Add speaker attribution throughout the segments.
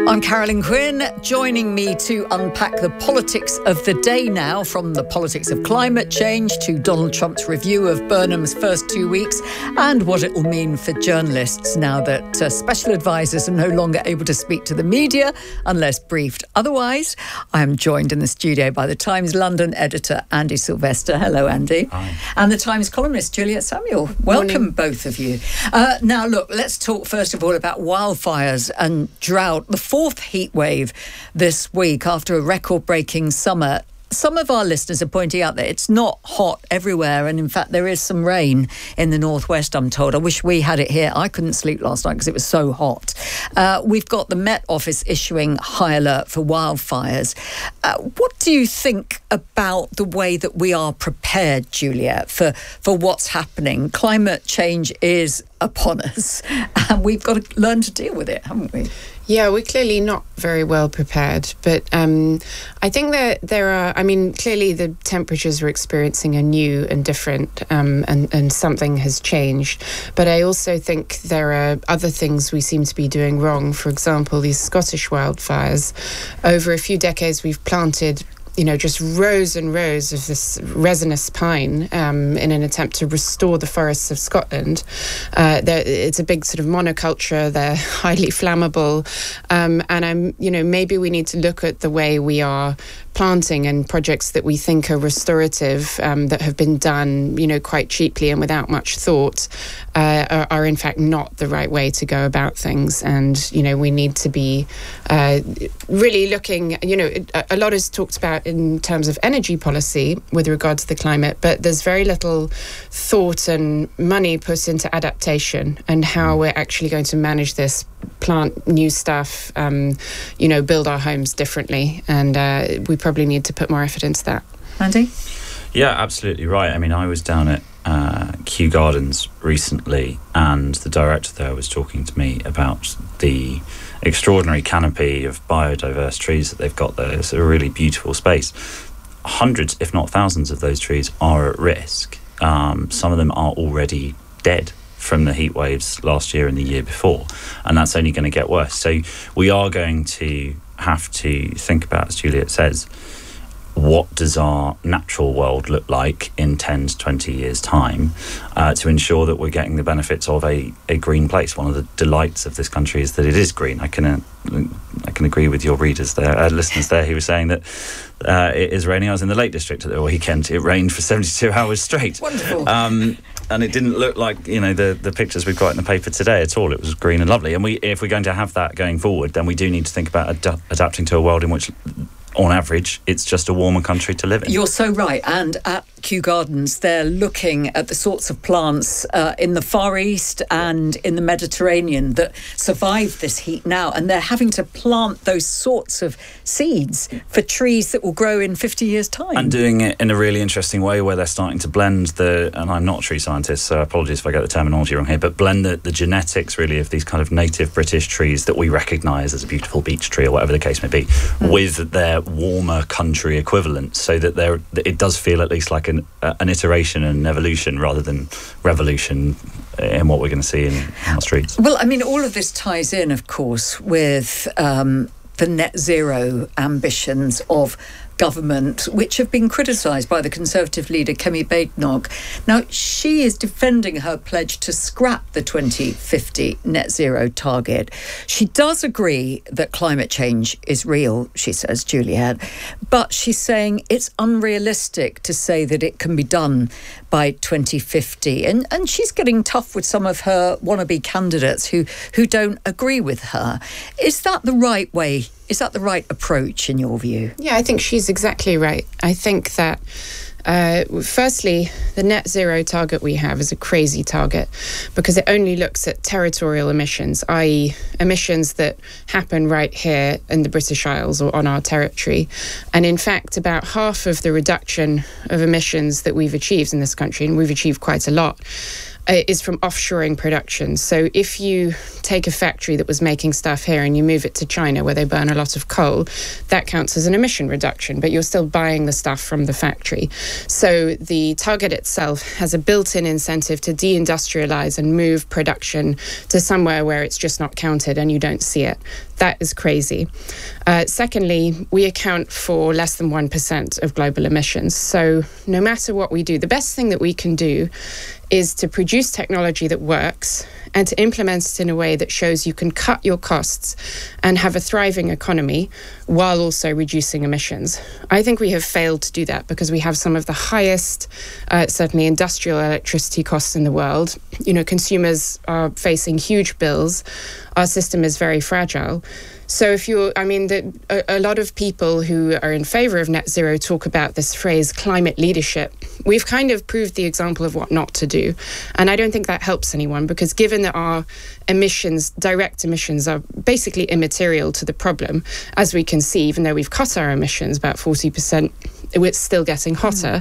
Speaker 1: I'm Carolyn Quinn. Joining me to unpack the politics of the day now, from the politics of climate change to Donald Trump's review of Burnham's first 2 weeks and what it will mean for journalists now that special advisors are no longer able to speak to the media unless briefed otherwise. I am joined in the studio by the Times London editor Andy Sylvester. Hello, Andy.
Speaker 2: Hi.
Speaker 1: And the Times columnist Juliet Samuel. Welcome,
Speaker 3: Morning.
Speaker 1: both of you. Now, look, let's talk first of all about wildfires and drought. The fourth heat wave this week after a record-breaking summer. Some of our listeners are pointing out that it's not hot everywhere, and in fact there is some rain in the northwest, I'm told. I wish we had it here. I couldn't sleep last night because it was so hot. We've got the Met Office issuing high alert for wildfires. What do you think about the way that we are prepared, Juliet, for what's happening? Climate change is upon us, and we've got to learn to deal with it, haven't we?
Speaker 3: Yeah, we're clearly not very well prepared, but I think that there are, clearly the temperatures we're experiencing are new and different, and something has changed. But I also think there are other things we seem to be doing wrong. For example, these Scottish wildfires. Over a few decades, we've planted just rows and rows of this resinous pine in an attempt to restore the forests of Scotland. It's a big sort of monoculture. They're highly flammable. And maybe we need to look at the way we are planting and projects that we think are restorative, that have been done, quite cheaply and without much thought, are in fact not the right way to go about things. And, we need to be really looking, a lot is talked about in terms of energy policy with regard to the climate, but there's very little thought and money put into adaptation and how we're actually going to manage this, plant new stuff, build our homes differently. And we probably need to put more effort into that.
Speaker 1: Andy?
Speaker 2: Yeah, absolutely right. I was down at Kew Gardens recently, and the director there was talking to me about the extraordinary canopy of biodiverse trees that they've got there. It's a really beautiful space. Hundreds, if not thousands, of those trees are at risk. Some of them are already dead from the heat waves last year and the year before, and that's only going to get worse. So we are going to have to think about, as Juliet says, what does our natural world look like in 10 to 20 years' time, to ensure that we're getting the benefits of a green place. One of the delights of this country is that it is green. I can agree with your readers there, listeners there, who were saying that it is raining. I was in the Lake District at the weekend. It rained for 72 hours straight.
Speaker 1: Wonderful.
Speaker 2: And it didn't look like, the pictures we've got in the paper today at all. It was green and lovely. And if we're going to have that going forward, then we do need to think about adapting to a world in which, on average, it's just a warmer country to live in.
Speaker 1: You're so right. And at Kew Gardens, they're looking at the sorts of plants in the Far East and in the Mediterranean that survive this heat now. And they're having to plant those sorts of seeds for trees that will grow in 50 years' time.
Speaker 2: And doing it in a really interesting way where they're starting to blend and I'm not a tree scientist, so apologies if I get the terminology wrong here, but blend the genetics, really, of these kind of native British trees that we recognise as a beautiful beech tree or whatever the case may be, with their warmer country equivalent, so that it does feel at least like an iteration and an evolution rather than revolution in what we're going to see in our streets.
Speaker 1: Well, all of this ties in, of course, with the net zero ambitions of government, which have been criticised by the Conservative leader Kemi Badenoch. Now, she is defending her pledge to scrap the 2050 net zero target. She does agree that climate change is real, she says, Juliet, but she's saying it's unrealistic to say that it can be done by 2050. And she's getting tough with some of her wannabe candidates who don't agree with her. Is that the right way? Is that the right approach in your view?
Speaker 3: Yeah, I think she's exactly right. I think that, firstly, the net zero target we have is a crazy target because it only looks at territorial emissions, i.e. emissions that happen right here in the British Isles or on our territory. And in fact, about half of the reduction of emissions that we've achieved in this country, and we've achieved quite a lot, is from offshoring production. So if you take a factory that was making stuff here and you move it to China where they burn a lot of coal, that counts as an emission reduction, but you're still buying the stuff from the factory. So the target itself has a built-in incentive to deindustrialize and move production to somewhere where it's just not counted and you don't see it. That is crazy. Secondly, we account for less than 1% of global emissions. So no matter what we do, the best thing that we can do is to produce technology that works and to implement it in a way that shows you can cut your costs and have a thriving economy while also reducing emissions. I think we have failed to do that because we have some of the highest, certainly industrial electricity costs in the world. You know, consumers are facing huge bills. Our system is very fragile. So if you're, I mean, a lot of people who are in favour of net zero talk about this phrase climate leadership. We've kind of proved the example of what not to do. And I don't think that helps anyone because given that our emissions, direct emissions, are basically immaterial to the problem, as we can see, even though we've cut our emissions about 40%, it's still getting hotter.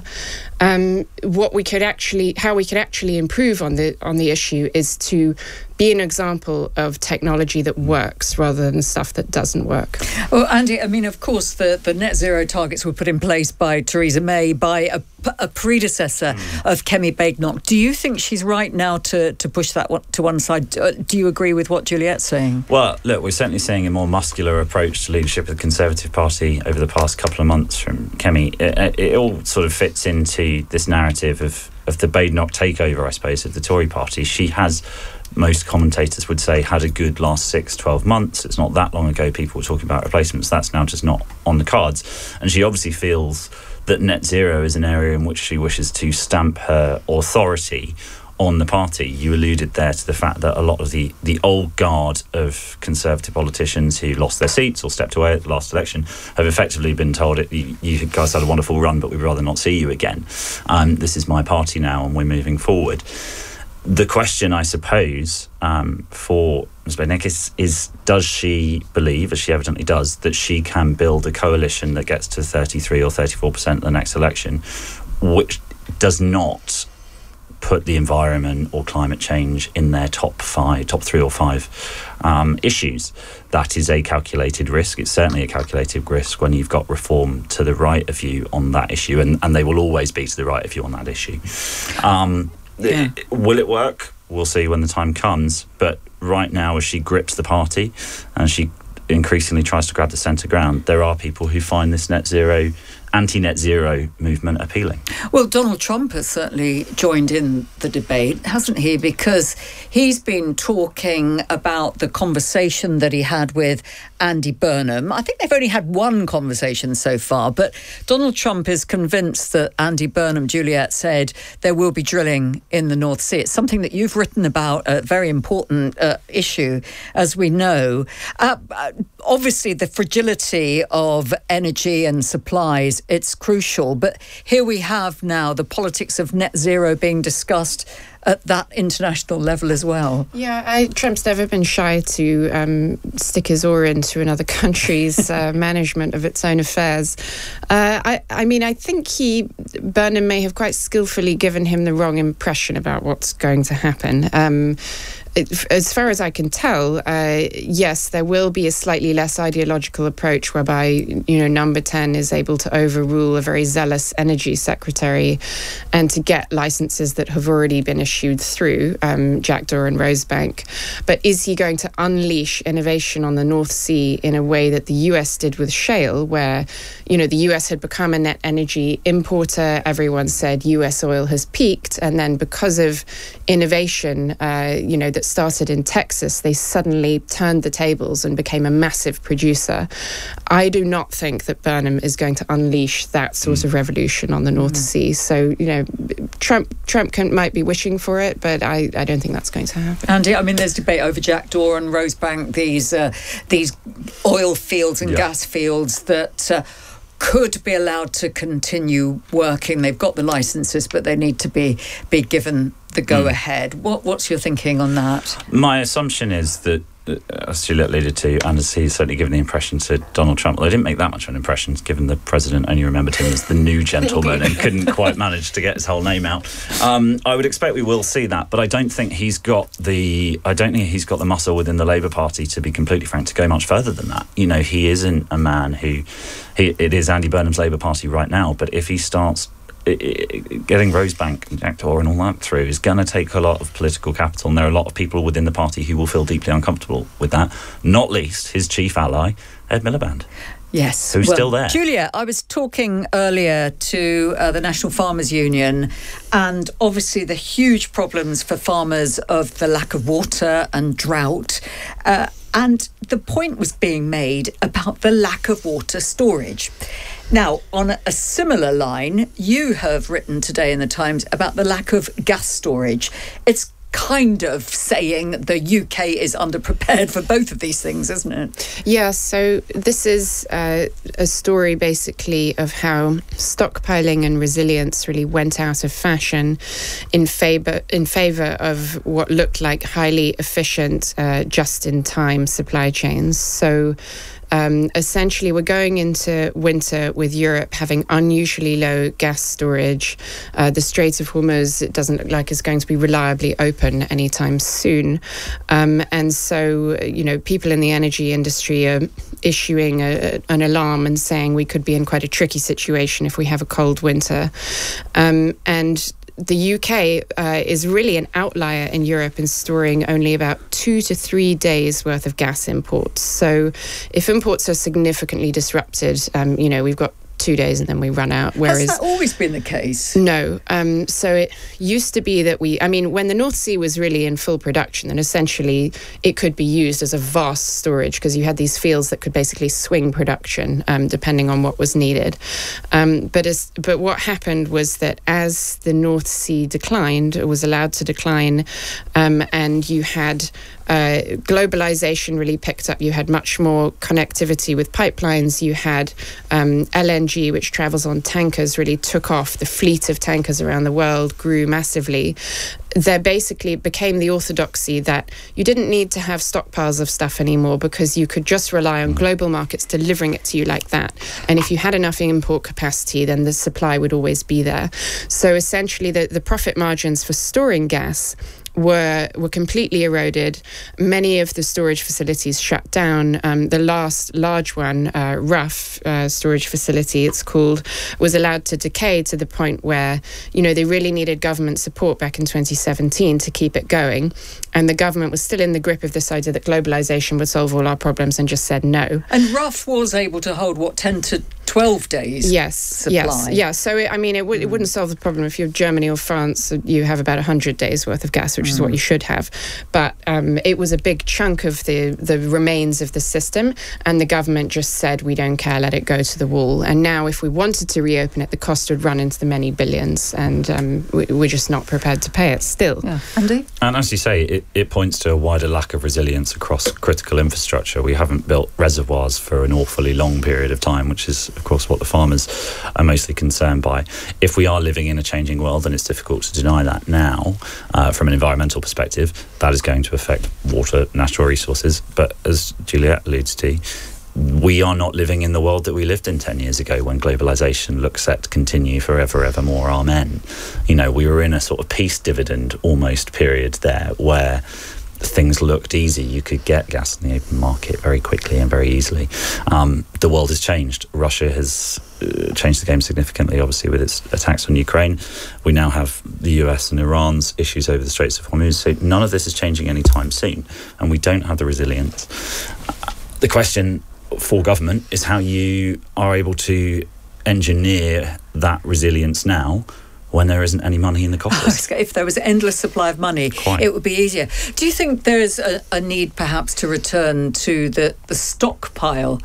Speaker 3: How we could actually improve on the issue is to be an example of technology that works rather than stuff that doesn't work.
Speaker 1: Well, Andy, I mean, of course, the net zero targets were put in place by Theresa May, by a predecessor of Kemi Badenoch. Do you think she's right now to push that to one side? Do you agree with what Juliette's saying?
Speaker 2: Well, look, we're certainly seeing a more muscular approach to leadership of the Conservative Party over the past couple of months from Kemi. It all sort of fits into this narrative of the Badenoch takeover, I suppose, of the Tory party. She has, most commentators would say, had a good last 6-12 months. It's not that long ago people were talking about replacements. That's now just not on the cards. And she obviously feels that net zero is an area in which she wishes to stamp her authority on the party. You alluded there to the fact that a lot of the old guard of Conservative politicians who lost their seats or stepped away at the last election have effectively been told, you guys had a wonderful run, but we'd rather not see you again. This is my party now and we're moving forward. The question, I suppose, for Ms Badenoch is does she believe, as she evidently does, that she can build a coalition that gets to 33 or 34% at the next election, which does not put the environment or climate change in their top 3 or 5 issues? That is a calculated risk. It's certainly a calculated risk when you've got reform to the right of you on that issue, and they will always be to the right of you on that issue. Will it work? We'll see when the time comes. But right now, as she grips the party and she increasingly tries to grab the centre ground, there are people who find this anti-net zero movement appealing.
Speaker 1: Well, Donald Trump has certainly joined in the debate, hasn't he? Because he's been talking about the conversation that he had with Andy Burnham. I think they've only had one conversation so far, but Donald Trump is convinced that Andy Burnham, Juliette said, there will be drilling in the North Sea. It's something that you've written about, a very important issue, as we know. Obviously, the fragility of energy and supplies, it's crucial. But here we have now the politics of net zero being discussed at that international level as well.
Speaker 3: Yeah, Trump's never been shy to stick his oar into another country's management of its own affairs. I mean, I think Burnham may have quite skillfully given him the wrong impression about what's going to happen. As far as I can tell, yes, there will be a slightly less ideological approach whereby, Number 10 is able to overrule a very zealous energy secretary and to get licenses that have already been issued through Jackdaw and Rosebank. But is he going to unleash innovation on the North Sea in a way that the US did with shale, where, the US had become a net energy importer? Everyone said US oil has peaked. And then because of innovation, that started in Texas, they suddenly turned the tables and became a massive producer. I do not think that Burnham is going to unleash that sort of revolution on the North Sea. So, Trump might be wishing for it, but I don't think that's going to happen.
Speaker 1: Andy, I mean, there's debate over Jackdaw and Rosebank, these oil fields and gas fields that could be allowed to continue working. They've got the licenses, but they need to be given the go-ahead. What's your thinking on that?
Speaker 2: My assumption is that as Juliet alluded to, and as he's certainly given the impression to Donald Trump, well, they didn't make that much of an impression, given the president only remembered him as the new gentleman and couldn't quite manage to get his whole name out. I would expect we will see that, but I don't think he's got the muscle within the Labour Party, to be completely frank, to go much further than that. You know, he isn't a man who... It is Andy Burnham's Labour Party right now, but if he starts getting Rosebank and Jack Tor and all that through, is going to take a lot of political capital, and there are a lot of people within the party who will feel deeply uncomfortable with that, not least his chief ally, Ed Miliband.
Speaker 1: Yes.
Speaker 2: Who's still there.
Speaker 1: Julia, I was talking earlier to the National Farmers Union, and obviously the huge problems for farmers of the lack of water and drought. And the point was being made about the lack of water storage. Now, on a similar line, you have written today in the Times about the lack of gas storage. It's kind of saying the UK is underprepared for both of these things, isn't it?
Speaker 3: Yeah, so this is a story basically of how stockpiling and resilience really went out of fashion in favour of what looked like highly efficient, just-in-time supply chains. So essentially, we're going into winter with Europe having unusually low gas storage. The Strait of Hormuz, it doesn't look like it's going to be reliably open anytime soon. And so, you know, people in the energy industry are issuing an alarm and saying we could be in quite a tricky situation if we have a cold winter. And the UK is really an outlier in Europe in storing only about 2 to 3 days worth of gas imports. So if imports are significantly disrupted, you know, we've got 2 days and then we run out.
Speaker 1: Whereas, has that always been the case?
Speaker 3: No. So it used to be that when the North Sea was really in full production, then essentially it could be used as a vast storage, because you had these fields that could basically swing production depending on what was needed. But what happened was that as the North Sea declined, it was allowed to decline, and you had globalization really picked up. You had much more connectivity with pipelines. You had LNG, which travels on tankers, really took off. The fleet of tankers around the world grew massively. There basically became the orthodoxy that you didn't need to have stockpiles of stuff anymore, because you could just rely on global markets delivering it to you like that. And if you had enough import capacity, then the supply would always be there. So essentially the profit margins for storing gas were completely eroded. Many of the storage facilities shut down. The last large one, Rough storage facility, it's called, was allowed to decay to the point where, you know, they really needed government support back in 2017 to keep it going. And the government was still in the grip of this idea that globalization would solve all our problems, and just said no.
Speaker 1: And Rough was able to hold, 10 to 12 days supply?
Speaker 3: Yes. So, it wouldn't solve the problem. If you're Germany or France, you have about 100 days worth of gas, which is what you should have. But it was a big chunk of the remains of the system, and the government just said, we don't care, let it go to the wall. And now if we wanted to reopen it, the cost would run into the many billions, and we're just not prepared to pay it still.
Speaker 1: Yeah. Andy?
Speaker 2: And as you say, it points to a wider lack of resilience across critical infrastructure. We haven't built reservoirs for an awfully long period of time, which is, of course, what the farmers are mostly concerned by. If we are living in a changing world, then it's difficult to deny that now. From an environmental perspective, that is going to affect water, natural resources. But as Juliet alludes to, we are not living in the world that we lived in 10 years ago, when globalization looks set to continue forever, evermore, amen. You know, we were in a sort of peace dividend almost period there, where things looked easy. You could get gas in the open market very quickly and very easily. The world has changed. Russia has changed the game significantly, obviously, with its attacks on Ukraine. We now have the US and Iran's issues over the Straits of Hormuz. So none of this is changing anytime soon, and we don't have the resilience. The question for government is how you are able to engineer that resilience now, when there isn't any money in the coffers.
Speaker 1: If there was an endless supply of money, it would be easier. Do you think there's a need perhaps to return to the stockpile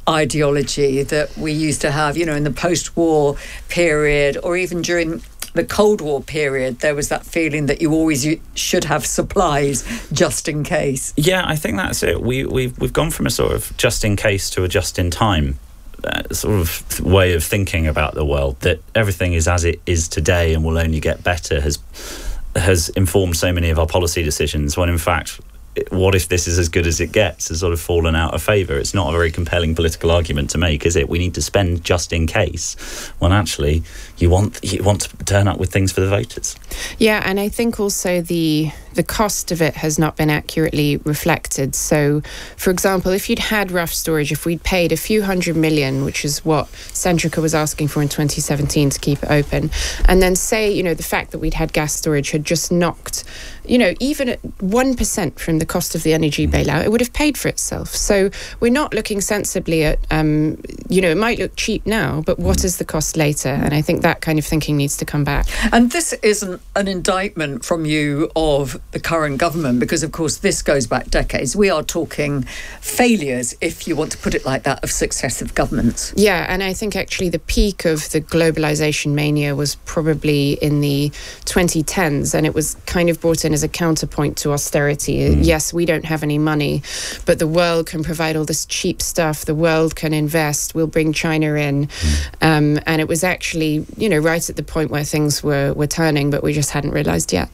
Speaker 1: ideology that we used to have, you know, in the post-war period, or even during the Cold War period? There was that feeling that you always should have supplies just in case.
Speaker 2: Yeah, I think that's it. We've gone from a sort of just in case to a just in time sort of way of thinking about the world, that everything is as it is today and will only get better, has informed so many of our policy decisions, when in fact what if this is as good as it gets has sort of fallen out of favour. It's not a very compelling political argument to make, is it? We need to spend just in case, when actually you want to turn up with things for the voters.
Speaker 3: Yeah, and I think also the cost of it has not been accurately reflected. So, for example, if you'd had rough storage, if we'd paid a few $100 million, which is what Centrica was asking for in 2017 to keep it open, and then say, the fact that we'd had gas storage had just knocked, even at 1% from the cost of the energy bailout, it would have paid for itself. So we're not looking sensibly at, it might look cheap now, but what is the cost later? And I think that kind of thinking needs to come back.
Speaker 1: And this isn't an indictment from you of the current government, because of course this goes back decades. We are talking failures, if you want to put it like that, of successive governments.
Speaker 3: Yeah, and I think actually the peak of the globalisation mania was probably in the 2010s, and it was kind of brought in as a counterpoint to austerity. Yes, we don't have any money, but the world can provide all this cheap stuff, the world can invest, we'll bring China in. And it was actually, right at the point where things were turning, but we just hadn't realised yet.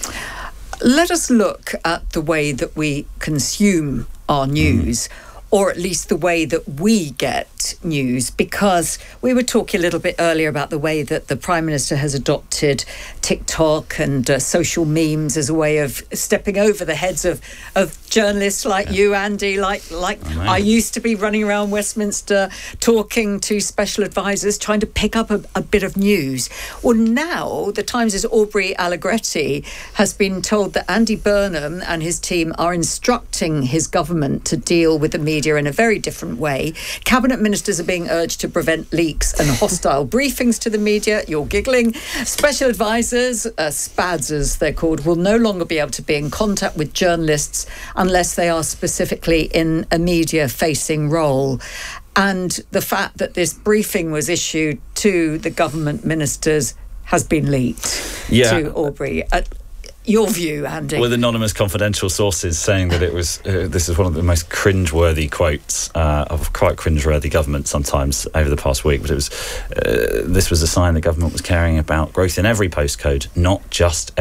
Speaker 1: Let us look at the way that we consume our news, or at least the way that we get news, because we were talking a little bit earlier about the way that the Prime Minister has adopted TikTok and social memes as a way of stepping over the heads of journalists like you, Andy, like I used to be running around Westminster talking to special advisors, trying to pick up a bit of news. Well, now the Times' Aubrey Allegretti has been told that Andy Burnham and his team are instructing his government to deal with the media in a very different way. Cabinet ministers are being urged to prevent leaks and hostile briefings to the media. You're giggling. Special advisors, SPADs as they're called, will no longer be able to be in contact with journalists unless they are specifically in a media-facing role. And the fact that this briefing was issued to the government ministers has been leaked to Aubrey. Your view, Andy?
Speaker 2: With anonymous confidential sources saying that it was, this is one of the most cringe-worthy quotes of quite cringe-worthy government sometimes over the past week, but it was, this was a sign the government was caring about growth in every postcode, not just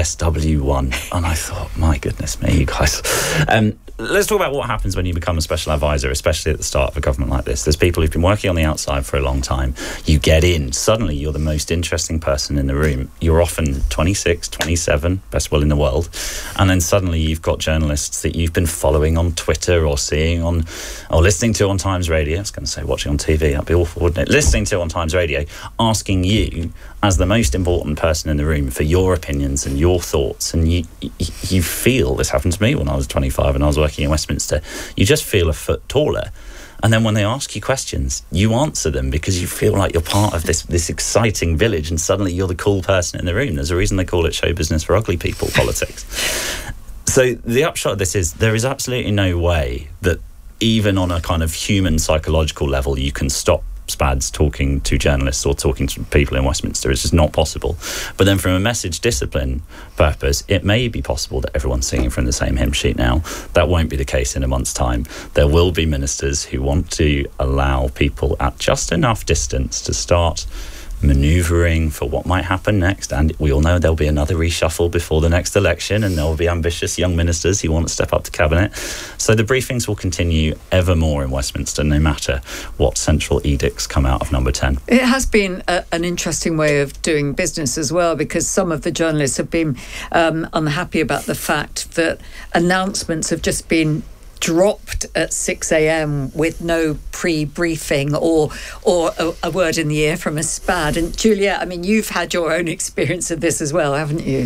Speaker 2: SW1. And I thought, my goodness me, you guys. Let's talk about what happens when you become a special advisor, especially at the start of a government like this. There's people who've been working on the outside for a long time. You get in. Suddenly, you're the most interesting person in the room. You're often 26, 27, best will in the world. And then suddenly you've got journalists that you've been following on Twitter or seeing on, or listening to on Times Radio. I was going to say watching on TV. That'd be awful, wouldn't it? Listening to on Times Radio, asking you as the most important person in the room for your opinions and your thoughts. And you feel, this happened to me when I was 25 and I was working in Westminster, you just feel a foot taller. And then when they ask you questions, you answer them because you feel like you're part of this exciting village, and suddenly you're the cool person in the room. There's a reason they call it show business for ugly people, politics. So the upshot of this is there is absolutely no way that even on a kind of human psychological level you can stop SPADs talking to journalists or talking to people in Westminster. It's just not possible. But then from a message discipline purpose, it may be possible that everyone's singing from the same hymn sheet now. That won't be the case in a month's time. There will be ministers who want to allow people at just enough distance to start manoeuvring for what might happen next. And we all know there'll be another reshuffle before the next election, and there'll be ambitious young ministers who want to step up to cabinet. So the briefings will continue ever more in Westminster, no matter what central edicts come out of Number 10.
Speaker 1: It has been an interesting way of doing business as well, because some of the journalists have been unhappy about the fact that announcements have just been dropped at 6 a.m. with no pre-briefing or a word in the ear from a SPAD. And Juliet, I mean, you've had your own experience of this as well, haven't you?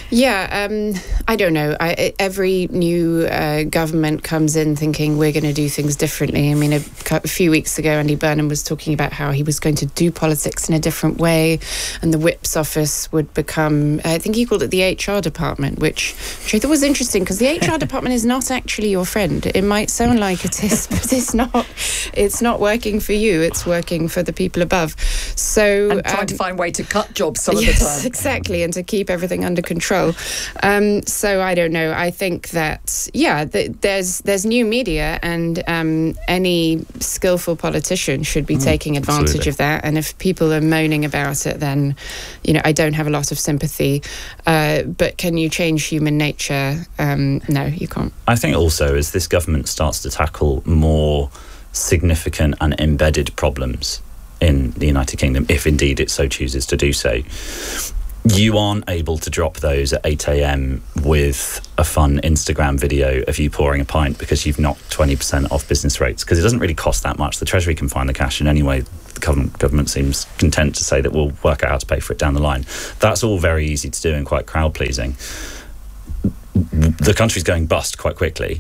Speaker 3: Yeah, I don't know. Every new government comes in thinking we're going to do things differently. I mean, a few weeks ago, Andy Burnham was talking about how he was going to do politics in a different way, and the Whip's office would become, I think he called it the HR department, which I thought was interesting, because the HR department is not actually your friend. around. It might sound like it is, but it's not. It's not working for you. It's working for the people above. So
Speaker 1: and trying to find a way to cut jobs some of the time.
Speaker 3: Exactly, and to keep everything under control. So I don't know. I think that there's new media, and any skillful politician should be taking advantage of that. And if people are moaning about it, then I don't have a lot of sympathy. But can you change human nature? No, you can't.
Speaker 2: I think also as this government starts to tackle more significant and embedded problems in the United Kingdom, if indeed it so chooses to do so, you aren't able to drop those at 8 a.m. with a fun Instagram video of you pouring a pint because you've knocked 20% off business rates, because it doesn't really cost that much. The Treasury can find the cash, and anyway, the government seems content to say that we'll work out how to pay for it down the line. That's all very easy to do and quite crowd-pleasing. The country's going bust quite quickly.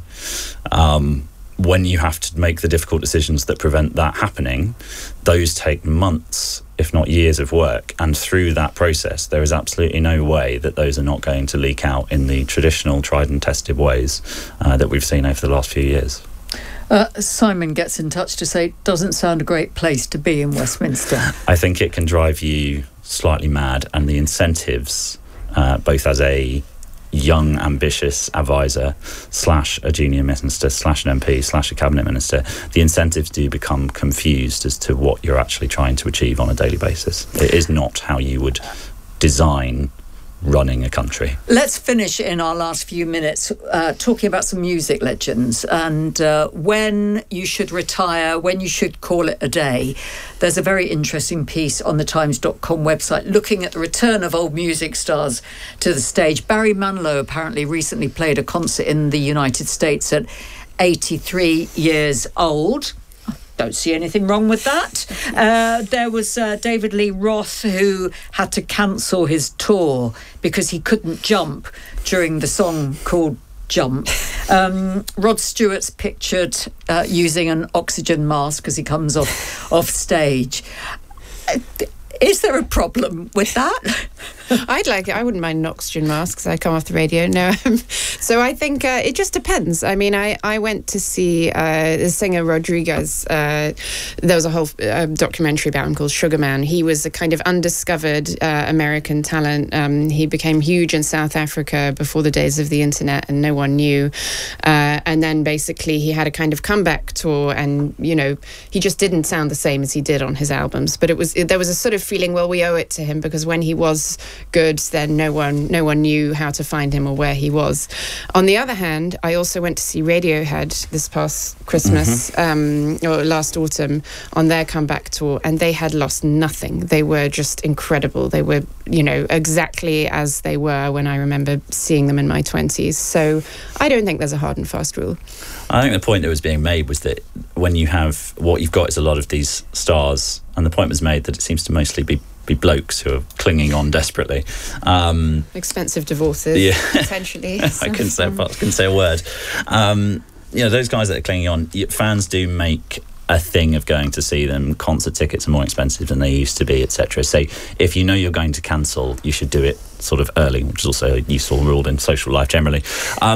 Speaker 2: When you have to make the difficult decisions that prevent that happening, those take months, if not years of work. And through that process, there is absolutely no way that those are not going to leak out in the traditional, tried and tested ways that we've seen over the last few years.
Speaker 1: Simon gets in touch to say, doesn't sound a great place to be in Westminster.
Speaker 2: I think it can drive you slightly mad, and the incentives, both as a young, ambitious advisor / a junior minister / an MP / a cabinet minister, the incentives do become confused as to what you're actually trying to achieve on a daily basis. It is not how you would design running a country.
Speaker 1: Let's finish in our last few minutes talking about some music legends and when you should retire, when you should call it a day. There's a very interesting piece on the Times.com website looking at the return of old music stars to the stage. Barry Manilow apparently recently played a concert in the United States at 83 years old. Don't see anything wrong with that. There was David Lee Roth, who had to cancel his tour because he couldn't jump during the song called Jump. Rod Stewart's pictured using an oxygen mask as he comes off stage. Is there a problem with that?
Speaker 3: I'd like it. I wouldn't mind an oxygen mask because I come off the radio. No, so I think it just depends. I mean, I went to see the singer Rodriguez. There was a whole documentary about him called Sugar Man. He was a kind of undiscovered American talent. He became huge in South Africa before the days of the internet, and no one knew. And then basically he had a kind of comeback tour, and he just didn't sound the same as he did on his albums. But there was a sort of feeling, well, we owe it to him because when he was good, then no one knew how to find him or where he was. On the other hand, I also went to see Radiohead this past Christmas or last autumn on their comeback tour, and they had lost nothing. They were just incredible. They were, exactly as they were when I remember seeing them in my 20s. So I don't think there's a hard and fast rule.
Speaker 2: I think the point that was being made was that when you have what you've got is a lot of these stars, and the point was made that it seems to mostly be blokes who are clinging on desperately.
Speaker 3: Expensive divorces, potentially.
Speaker 2: I couldn't say a word. Those guys that are clinging on, fans do make a thing of going to see them. Concert tickets are more expensive than they used to be, etc. So if you know you're going to cancel, you should do it sort of early, which is also a useful rule in social life generally.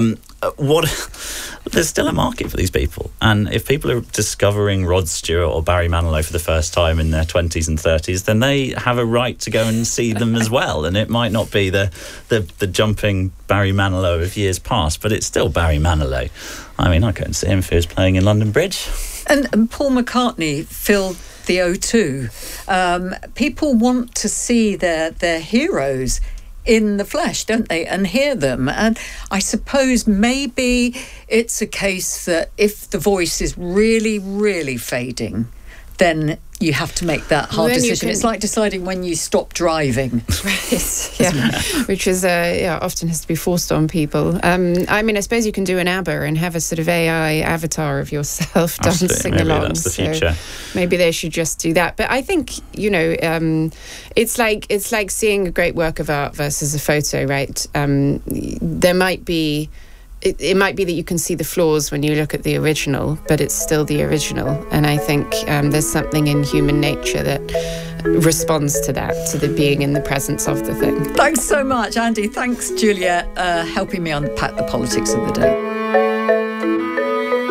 Speaker 2: There's still a market for these people, and if people are discovering Rod Stewart or Barry Manilow for the first time in their 20s and 30s, then they have a right to go and see them as well. And it might not be the jumping Barry Manilow of years past, but it's still Barry Manilow. I mean, I'd go and see him if he was playing in London Bridge.
Speaker 1: And Paul McCartney filled the O2. People want to see their heroes in the flesh, don't they, and hear them. And I suppose maybe it's a case that if the voice is really, really fading, then you have to make that hard decision. It's like deciding when you stop driving.
Speaker 3: Right, yeah, which is, often has to be forced on people. I mean, I suppose you can do an ABBA and have a sort of AI avatar of yourself dancing along.
Speaker 2: That's the future.
Speaker 3: Maybe they should just do that. But I think, it's like seeing a great work of art versus a photo, right? There might be... It might be that you can see the flaws when you look at the original, but it's still the original. And I think there's something in human nature that responds to that, to the being in the presence of the thing.
Speaker 1: Thanks so much, Andy. Thanks, Juliet, helping me unpack the politics of the day.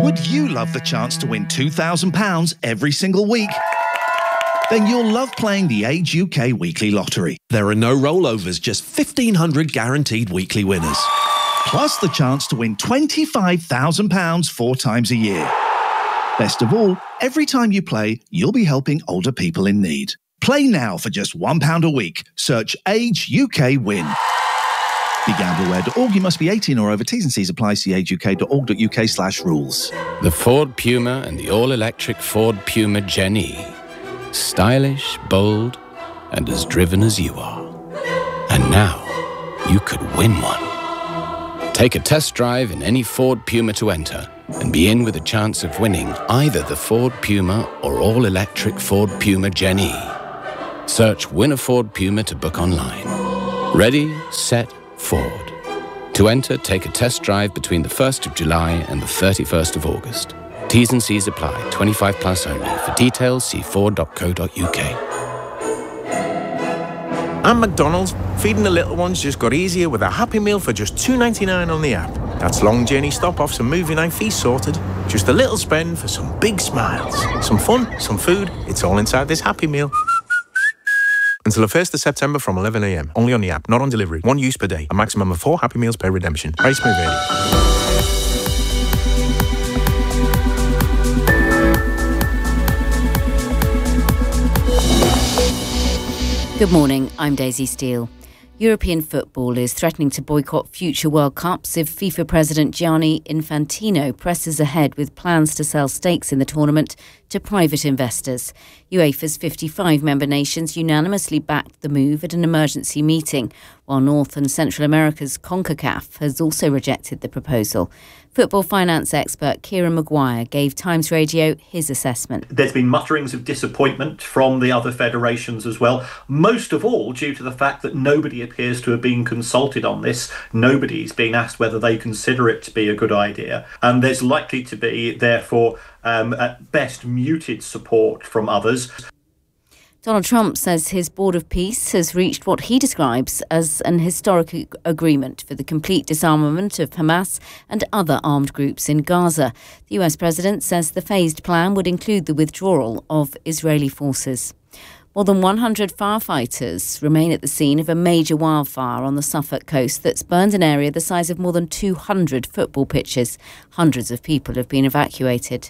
Speaker 4: Would you love the chance to win £2,000 every single week? Then you'll love playing the Age UK Weekly Lottery.
Speaker 5: There are no rollovers, just 1,500 guaranteed weekly winners.
Speaker 4: Plus the chance to win £25,000 4 times a year. Best of all, every time you play, you'll be helping older people in need. Play now for just £1 a week. Search Age UK Win. BeGambleAware.org. You must be 18 or over. T's and C's apply. See ageuk.org.uk/rules.
Speaker 6: The Ford Puma and the all-electric Ford Puma Gen-E. Stylish, bold, and as driven as you are. And now, you could win one. Take a test drive in any Ford Puma to enter and be in with a chance of winning either the Ford Puma or all-electric Ford Puma Gen-E. Search Win a Ford Puma to book online. Ready, set, Ford. To enter, take a test drive between the 1st of July and the 31st of August. T's and C's apply. 25 plus only. For details, see ford.co.uk.
Speaker 7: At McDonald's, feeding the little ones just got easier with a Happy Meal for just $2.99 on the app. That's long journey stop-offs and movie night feast sorted. Just a little spend for some big smiles. Some fun, some food. It's all inside this Happy Meal. Until the 1st of September from 11 a.m. Only on the app, not on delivery. 1 use per day. A maximum of 4 Happy Meals per redemption. Price may vary.
Speaker 8: Good morning, I'm Daisy Steele. European football is threatening to boycott future World Cups if FIFA President Gianni Infantino presses ahead with plans to sell stakes in the tournament to private investors. UEFA's 55 member nations unanimously backed the move at an emergency meeting, while North and Central America's CONCACAF has also rejected the proposal. Football finance expert Kieran Maguire gave Times Radio his assessment.
Speaker 9: There's been mutterings of disappointment from the other federations as well, most of all due to the fact that nobody appears to have been consulted on this. Nobody's been asked whether they consider it to be a good idea. And there's likely to be, therefore, at best, muted support from others.
Speaker 8: Donald Trump says his Board of Peace has reached what he describes as an historic agreement for the complete disarmament of Hamas and other armed groups in Gaza. The US president says the phased plan would include the withdrawal of Israeli forces. More than 100 firefighters remain at the scene of a major wildfire on the Suffolk coast that's burned an area the size of more than 200 football pitches. Hundreds of people have been evacuated.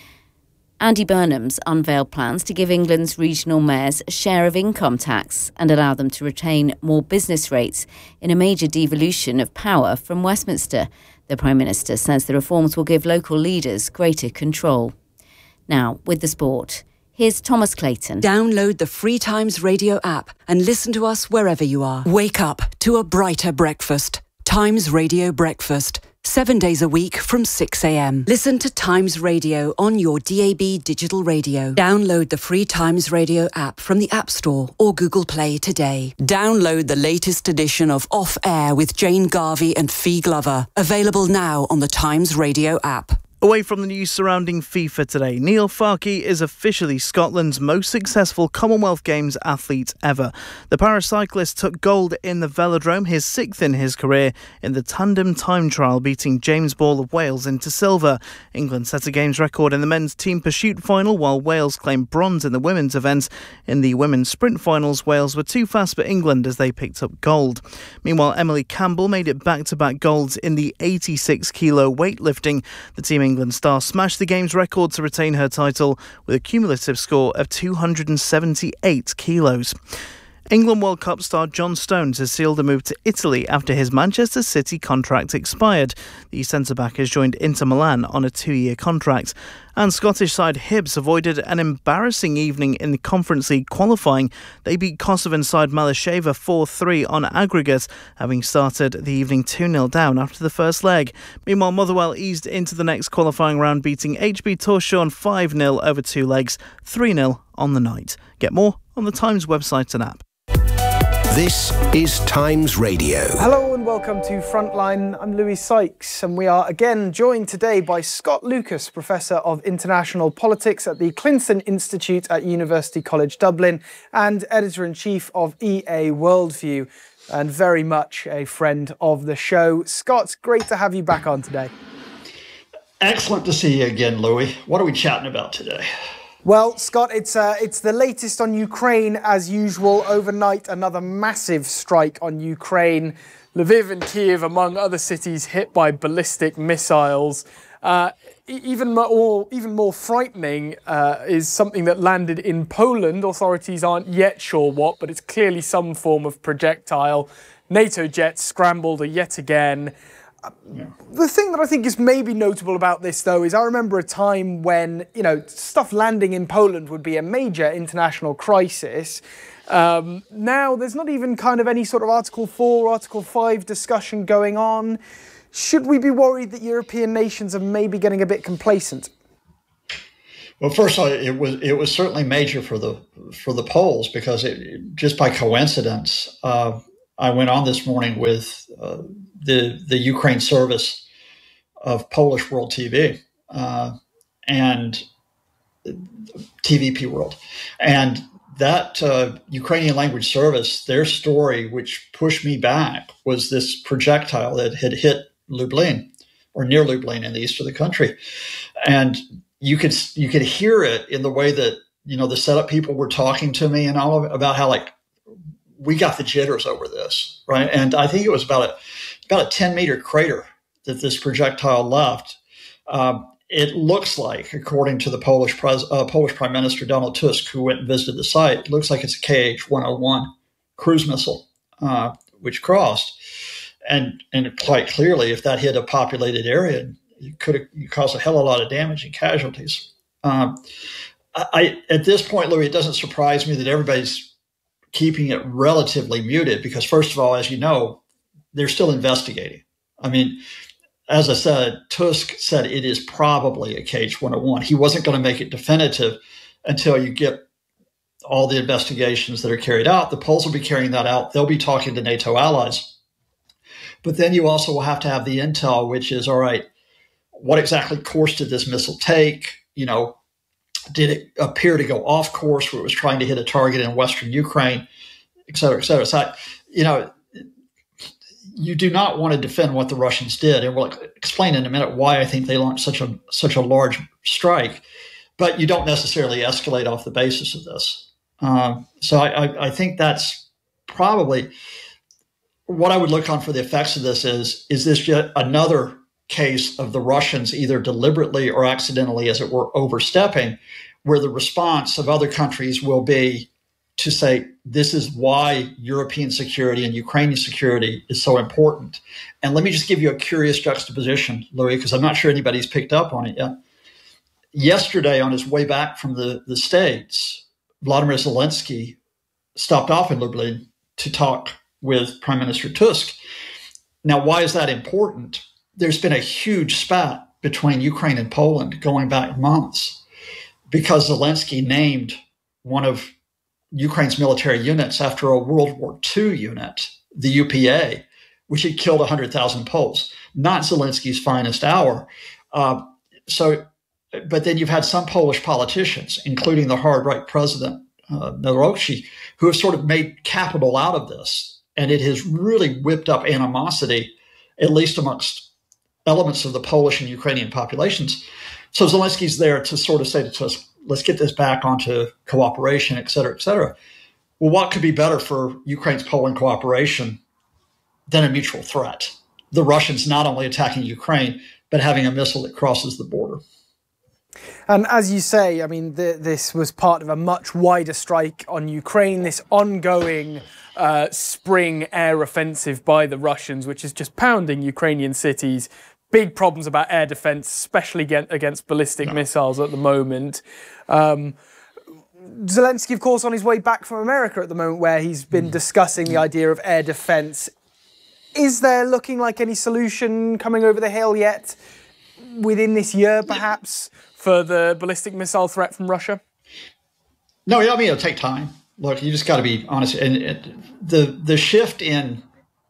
Speaker 8: Andy Burnham's unveiled plans to give England's regional mayors a share of income tax and allow them to retain more business rates in a major devolution of power from Westminster. The Prime Minister says the reforms will give local leaders greater control. Now, with the sport, here's Thomas Clayton.
Speaker 10: Download the Free Times Radio app and listen to us wherever you are. Wake up to a brighter breakfast. Times Radio Breakfast. 7 days a week from 6 a.m. Listen to Times Radio on your DAB digital radio. Download the Free Times Radio app from the App Store or Google Play today. Download the latest edition of Off Air with Jane Garvey and Fee Glover. Available now on the Times Radio app.
Speaker 11: Away from the news surrounding FIFA today, Neil Farke is officially Scotland's most successful Commonwealth Games athlete ever. The paracyclist took gold in the velodrome, his 6th in his career, in the tandem time trial, beating James Ball of Wales into silver. England set a Games record in the men's team pursuit final, while Wales claimed bronze in the women's event. In the women's sprint finals, Wales were too fast for England as they picked up gold. Meanwhile, Emily Campbell made it back-to-back golds in the 86-kilo weightlifting. The Team England star smashed the Games record to retain her title with a cumulative score of 278 kilos. England World Cup star John Stones has sealed a move to Italy after his Manchester City contract expired. The centre-back has joined Inter Milan on a 2-year contract. And Scottish side Hibs avoided an embarrassing evening in the Conference League qualifying. They beat Kosovan side Malasheva 4-3 on aggregate, having started the evening 2-0 down after the first leg. Meanwhile, Motherwell eased into the next qualifying round, beating HB Torshavn 5-0 over 2 legs, 3-0 on the night. Get more on the Times website and app.
Speaker 12: This is Times Radio.
Speaker 13: Hello and welcome to Frontline. I'm Louis Sykes and we are again joined today by Scott Lucas, Professor of International Politics at the Clinton Institute at University College Dublin and Editor-in-Chief of EA Worldview, and very much a friend of the show. Scott, great to have you back on today.
Speaker 14: Excellent to see you again, Louis. What are we chatting about today?
Speaker 13: Well, Scott, it's the latest on Ukraine as usual. Overnight, another massive strike on Ukraine. Lviv and Kiev, among other cities, hit by ballistic missiles. Even more frightening is something that landed in Poland. Authorities aren't yet sure what, but it's clearly some form of projectile. NATO jets scrambled yet again. The thing that I think is maybe notable about this, though, is I remember a time when, stuff landing in Poland would be a major international crisis. Now there's not even kind of any sort of Article 4, Article 5 discussion going on. Should we be worried that European nations are maybe getting a bit complacent?
Speaker 14: Well, first of all, it was certainly major for the Poles because just by coincidence, I went on this morning with the Ukraine service of Polish World TV and TVP World, and that Ukrainian language service, their story, which pushed me back, was this projectile that had hit Lublin or near Lublin in the east of the country, and you could hear it in the way that the setup people were talking to me and all about how we got the jitters over this, right? And I think it was about a 10-meter crater that this projectile left. It looks like, according to the Polish Prime Minister Donald Tusk, who went and visited the site, it looks like it's a KH-101 cruise missile, which crossed. And quite clearly, if that hit a populated area, it could cause a hell of a lot of damage and casualties. At this point, Louis, it doesn't surprise me that everybody's keeping it relatively muted because, first of all, as you know, they're still investigating. I mean, as I said, Tusk said it is probably a KH-101. He wasn't going to make it definitive until you get all the investigations that are carried out. The Poles will be carrying that out. They'll be talking to NATO allies. But then you also will have to have the intel, which is, all right, what exactly course did this missile take? Did it appear to go off course where it was trying to hit a target in Western Ukraine, et cetera, et cetera? So, you do not want to defend what the Russians did. And we'll explain in a minute why I think they launched such a large strike. But you don't necessarily escalate off the basis of this. So I think that's probably what I would look on for the effects of this is this yet another case of the Russians either deliberately or accidentally, as it were, overstepping, where the response of other countries will be to say, this is why European security and Ukrainian security is so important. And let me just give you a curious juxtaposition, Louis, because I'm not sure anybody's picked up on it yet. Yesterday, on his way back from the States, Vladimir Zelensky stopped off in Lublin to talk with Prime Minister Tusk. Now, why is that important? There's been a huge spat between Ukraine and Poland going back months because Zelensky named one of Ukraine's military units after a World War II unit, the UPA, which had killed 100,000 Poles. Not Zelensky's finest hour. But then you've had some Polish politicians, including the hard-right president, Nawrocki, who have sort of made capital out of this. And it has really whipped up animosity, at least amongst elements of the Polish and Ukrainian populations. So Zelensky's there to sort of say to us, let's get this back onto cooperation, et cetera, et cetera. Well, what could be better for Ukraine's Poland cooperation than a mutual threat? The Russians not only attacking Ukraine, but having a missile that crosses the border.
Speaker 13: And as you say, I mean, this was part of a much wider strike on Ukraine, this ongoing spring air offensive by the Russians, which is just pounding Ukrainian cities. Big problems about air defense, especially against ballistic missiles at the moment. Zelensky, of course, on his way back from America at the moment, where he's been discussing the idea of air defense. Is there looking like any solution coming over the hill yet within this year, perhaps, for the ballistic missile threat from Russia?
Speaker 14: No, I mean, it'll take time. Look, you just got to be honest. And the shift in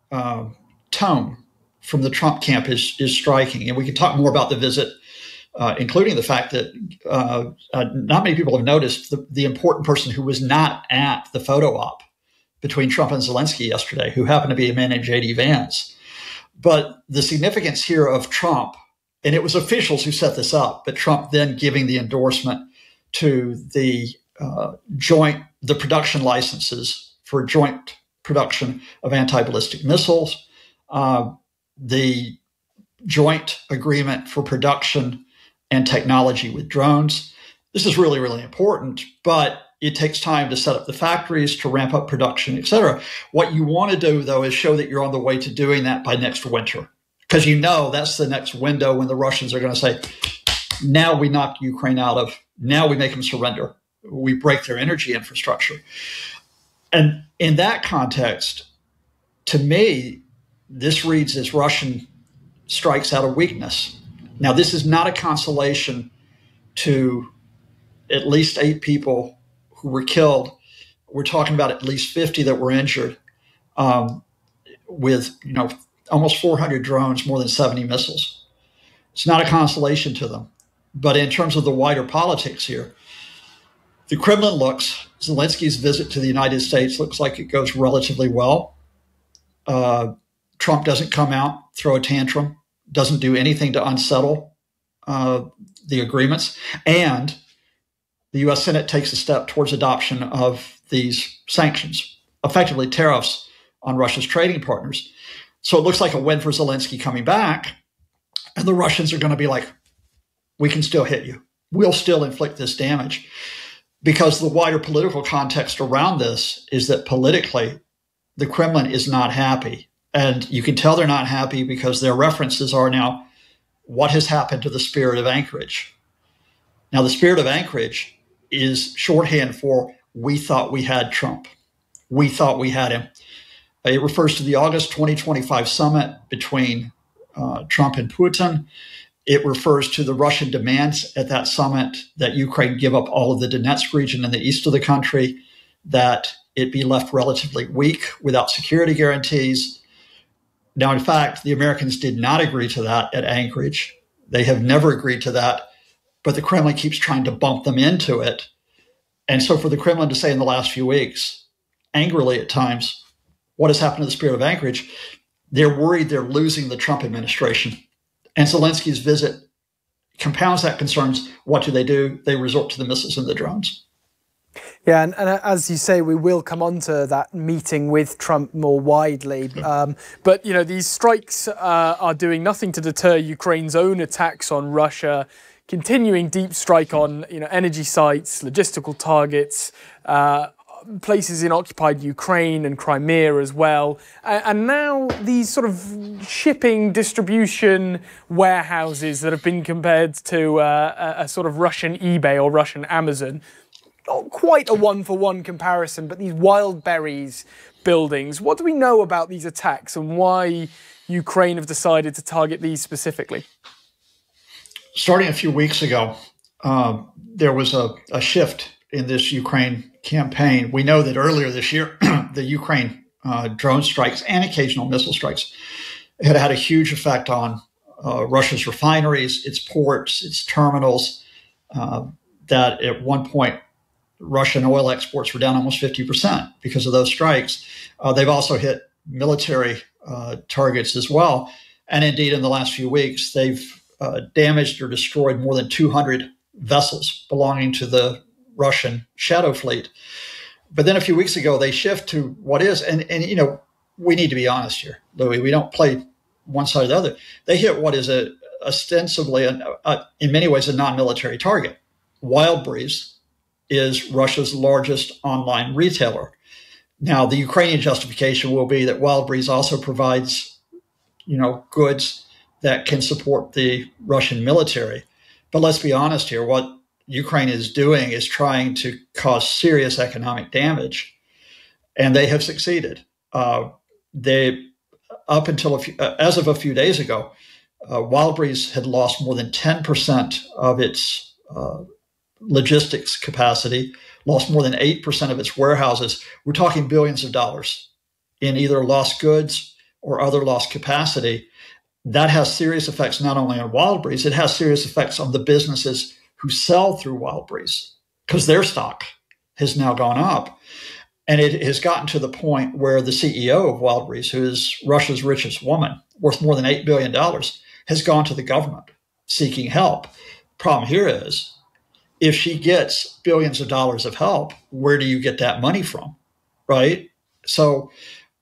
Speaker 14: tone from the Trump camp is striking. And we can talk more about the visit, including the fact that not many people have noticed the important person who was not at the photo op between Trump and Zelensky yesterday, who happened to be a man named J.D. Vance. But the significance here of Trump And it was officials who set this up, but Trump then giving the endorsement to the the production licenses for joint production of anti-ballistic missiles, the joint agreement for production and technology with drones. This is really, really important, but it takes time to set up the factories, to ramp up production, et cetera. What you want to do, though, is show that you're on the way to doing that by next winter, because you know that's the next window when the Russians are going to say, now we knock Ukraine out of, now we make them surrender. We break their energy infrastructure. And in that context, to me, this reads as Russian strikes out of weakness. Now, this is not a consolation to at least 8 people who were killed. We're talking about at least 50 that were injured, with almost 400 drones, more than 70 missiles. It's not a consolation to them. But in terms of the wider politics here, the Kremlin Zelensky's visit to the United States looks like it goes relatively well. Trump doesn't come out, throw a tantrum, doesn't do anything to unsettle the agreements. And the U.S. Senate takes a step towards adoption of these sanctions, effectively tariffs on Russia's trading partners. So it looks like a win for Zelensky coming back. And the Russians are going to be like, we can still hit you. We'll still inflict this damage. Because the wider political context around this is that politically, the Kremlin is not happy. And you can tell they're not happy because their references are now, what has happened to the spirit of Anchorage? Now, the spirit of Anchorage is shorthand for, we thought we had Trump. We thought we had him. It refers to the August 2025 summit between Trump and Putin. It refers to the Russian demands at that summit that Ukraine give up all of the Donetsk region in the east of the country, that it be left relatively weak without security guarantees. Now, in fact, the Americans did not agree to that at Anchorage. They have never agreed to that, but the Kremlin keeps trying to bump them into it. And so for the Kremlin to say in the last few weeks, angrily at times, what has happened to the spirit of Anchorage, they're worried they're losing the Trump administration. And Zelensky's visit compounds that concerns. What do? They resort to the missiles and the drones.
Speaker 13: Yeah, and as you say, we will come on to that meeting with Trump more widely. But, these strikes are doing nothing to deter Ukraine's own attacks on Russia, continuing deep strike on energy sites, logistical targets, places in occupied Ukraine and Crimea as well. And now these sort of shipping distribution warehouses that have been compared to a sort of Russian eBay or Russian Amazon. Not quite a one-for-one comparison, but these Wildberries buildings. What do we know about these attacks and why Ukraine have decided to target these specifically?
Speaker 14: Starting a few weeks ago, there was a shift in this Ukraine campaign. We know that earlier this year, the Ukraine drone strikes and occasional missile strikes had had a huge effect on Russia's refineries, its ports, its terminals, that at one point Russian oil exports were down almost 50% because of those strikes. They've also hit military targets as well. And indeed, in the last few weeks, they've damaged or destroyed more than 200 vessels belonging to the Russian shadow fleet. But then a few weeks ago, they shift to what is, and we need to be honest here, Louis, we don't play one side or the other. They hit what is ostensibly, in many ways, a non-military target. Wildberries is Russia's largest online retailer. Now, the Ukrainian justification will be that Wildberries also provides, goods that can support the Russian military. But let's be honest here, what Ukraine is doing is trying to cause serious economic damage, and they have succeeded. They, up until as of a few days ago, Wildberries had lost more than 10% of its logistics capacity, lost more than 8% of its warehouses. We're talking billions of dollars in either lost goods or other lost capacity. That has serious effects not only on Wildberries, it has serious effects on the businesses who sell through Wildberries, because their stock has now gone up. And it has gotten to the point where the CEO of Wildberries, who is Russia's richest woman, worth more than $8 billion, has gone to the government seeking help. Problem here is, if she gets billions of dollars of help, where do you get that money from, right? So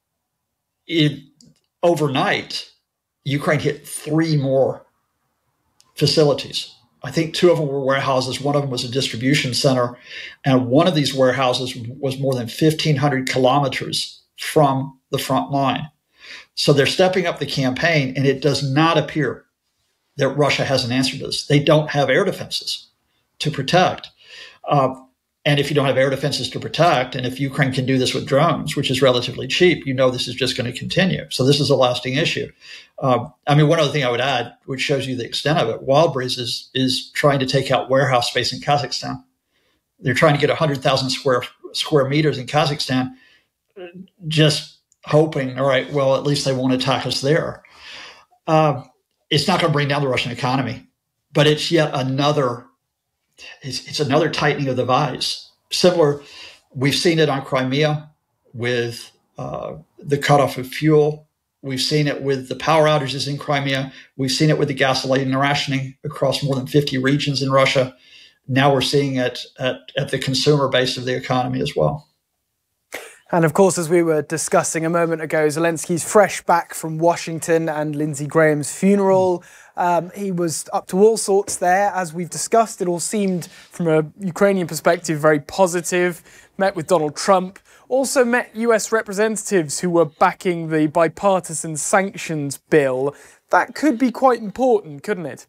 Speaker 14: overnight, Ukraine hit 3 more facilities. I think 2 of them were warehouses. One of them was a distribution center. And one of these warehouses was more than 1,500 kilometers from the front line. So they're stepping up the campaign, and it does not appear that Russia has an answer to this. They don't have air defenses to protect. And if you don't have air defenses to protect, and if Ukraine can do this with drones, which is relatively cheap, you know this is just going to continue. So this is a lasting issue. One other thing I would add, which shows you the extent of it, Wildberries is trying to take out warehouse space in Kazakhstan. They're trying to get 100,000 square meters in Kazakhstan, just hoping, all right, well, at least they won't attack us there. It's not going to bring down the Russian economy, but it's yet another it's another tightening of the vise. Similar, we've seen it on Crimea with the cutoff of fuel. We've seen it with the power outages in Crimea. We've seen it with the gasoline rationing across more than 50 regions in Russia. Now we're seeing it at the consumer base of the economy as well.
Speaker 13: And of course, as we were discussing a moment ago, Zelensky's fresh back from Washington and Lindsey Graham's funeral. He was up to all sorts there. As we've discussed, it all seemed, from a Ukrainian perspective, very positive. Met with Donald Trump. Also met US representatives who were backing the bipartisan sanctions bill. That could be quite important, couldn't it?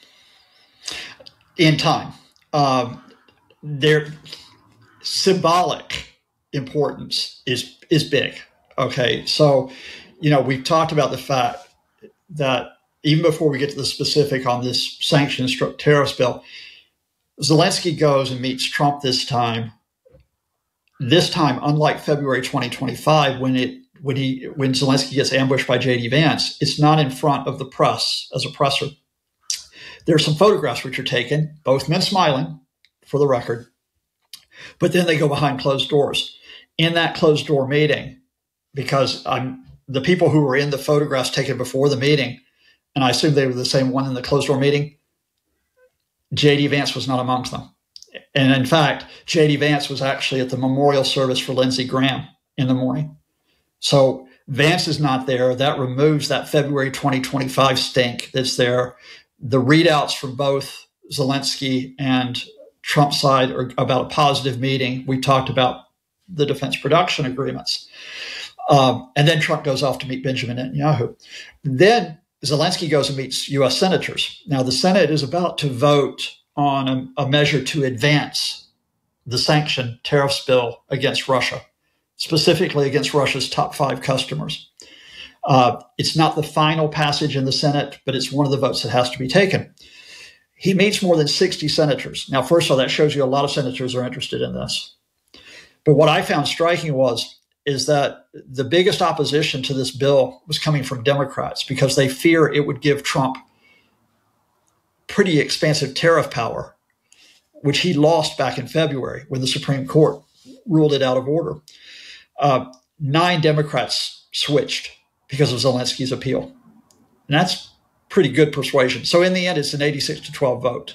Speaker 14: In time. Their symbolic importance is big. Okay, so we've talked about the fact that even before we get to the specific on this sanctions tariffs bill, Zelensky goes and meets Trump this time. This time, unlike February 2025, when Zelensky gets ambushed by J.D. Vance, it's not in front of the press as a presser. There are some photographs which are taken, both men smiling, for the record, but then they go behind closed doors. In that closed door meeting, because the people who were in the photographs taken before the meeting, and I assume they were the same one in the closed door meeting, J.D. Vance was not amongst them. And in fact, J.D. Vance was actually at the memorial service for Lindsey Graham in the morning. So Vance is not there. That removes that February 2025 stink that's there. The readouts from both Zelensky and Trump's side are about a positive meeting. We talked about the defense production agreements. And then Trump goes off to meet Benjamin Netanyahu. Then Zelensky goes and meets U.S. senators. Now, the Senate is about to vote on a measure to advance the sanction tariffs bill against Russia, specifically against Russia's top 5 customers. It's not the final passage in the Senate, but it's one of the votes that has to be taken. He meets more than 60 senators. Now, first of all, that shows you a lot of senators are interested in this. But what I found striking is that the biggest opposition to this bill was coming from Democrats because they fear it would give Trump pretty expansive tariff power, which he lost back in February when the Supreme Court ruled it out of order. 9 Democrats switched because of Zelensky's appeal. And that's pretty good persuasion. So in the end, it's an 86-12 vote.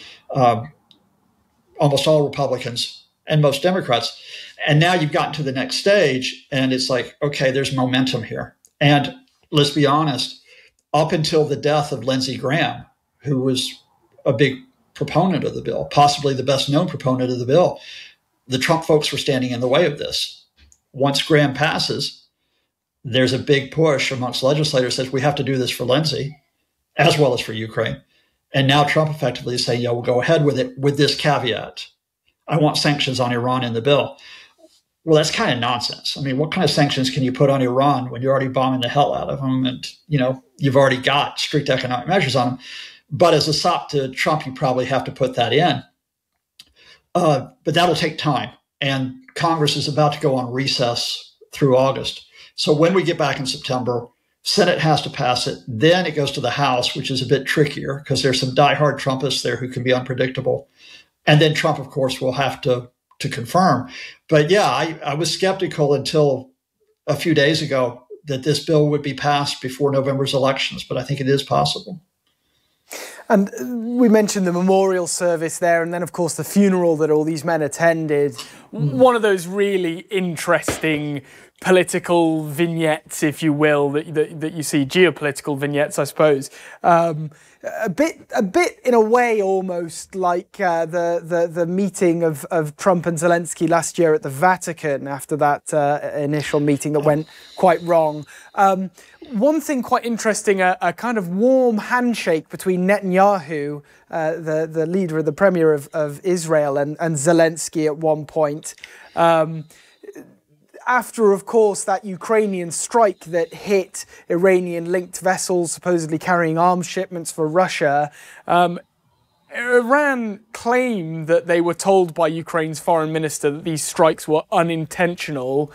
Speaker 14: Almost all Republicans and most Democrats. And now you've gotten to the next stage, and it's like, okay, there's momentum here. And let's be honest, up until the death of Lindsey Graham, who was a big proponent of the bill, possibly the best known proponent of the bill, the Trump folks were standing in the way of this. Once Graham passes, there's a big push amongst legislators that says we have to do this for Lindsey as well as for Ukraine. And now Trump effectively is saying, yeah, we'll go ahead with it with this caveat. I want sanctions on Iran in the bill. Well, that's kind of nonsense. I mean, what kind of sanctions can you put on Iran when you're already bombing the hell out of them and, you've already got strict economic measures on them? But as a sop to Trump, you probably have to put that in. But that'll take time. And Congress is about to go on recess through August. So when we get back in September, Senate has to pass it. Then it goes to the House, which is a bit trickier because there's some diehard Trumpists there who can be unpredictable. And then Trump, of course, will have to confirm. But yeah, I was skeptical until a few days ago that this bill would be passed before November's elections, but I think it is possible.
Speaker 13: And we mentioned the memorial service there, and then, of course, the funeral that all these men attended. One of those really interesting political vignettes, if you will, that you see, geopolitical vignettes, I suppose. A bit in a way almost like the meeting of Trump and Zelensky last year at the Vatican after that initial meeting that went quite wrong. One thing quite interesting, a kind of warm handshake between Netanyahu, the leader, the premier of Israel, and Zelensky at one point. After, of course, that Ukrainian strike that hit Iranian-linked vessels supposedly carrying arms shipments for Russia, Iran claimed that they were told by Ukraine's foreign minister that these strikes were unintentional.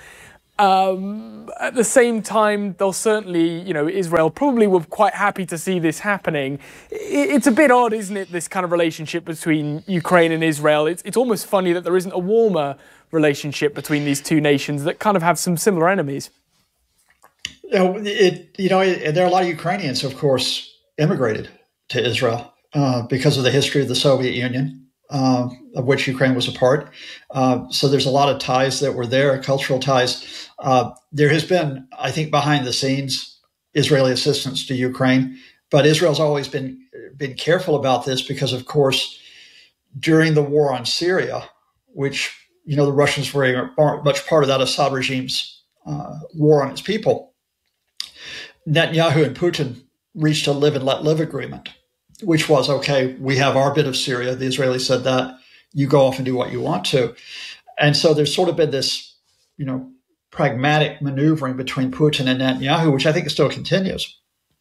Speaker 13: At the same time, they'll certainly, Israel probably were quite happy to see this happening. It's a bit odd, isn't it, this kind of relationship between Ukraine and Israel? It's almost funny that there isn't a warmer relationship between these two nations that kind of have some similar enemies.
Speaker 14: There are a lot of Ukrainians, of course, immigrated to Israel because of the history of the Soviet Union, of which Ukraine was a part. So there's a lot of ties that were there, cultural ties. There has been, I think, behind the scenes, Israeli assistance to Ukraine, but Israel's always been careful about this because, of course, during the war on Syria, which the Russians were very much part of that Assad regime's war on its people, Netanyahu and Putin reached a live and let live agreement, which was, okay, we have our bit of Syria. The Israelis said that. You go off and do what you want to. And so there's sort of been this, pragmatic maneuvering between Putin and Netanyahu, which I think still continues.